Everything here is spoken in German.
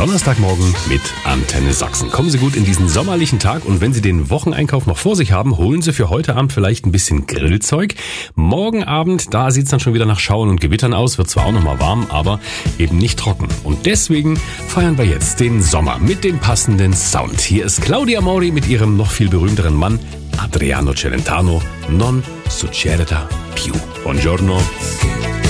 Donnerstagmorgen mit Antenne Sachsen. Kommen Sie gut in diesen sommerlichen Tag und wenn Sie den Wocheneinkauf noch vor sich haben, holen Sie für heute Abend vielleicht ein bisschen Grillzeug. Morgen Abend, da sieht's dann schon wieder nach Schauen und Gewittern aus, wird zwar auch noch mal warm, aber eben nicht trocken. Und deswegen feiern wir jetzt den Sommer mit dem passenden Sound. Hier ist Claudia Mori mit ihrem noch viel berühmteren Mann Adriano Celentano. Non succederà più. Buongiorno.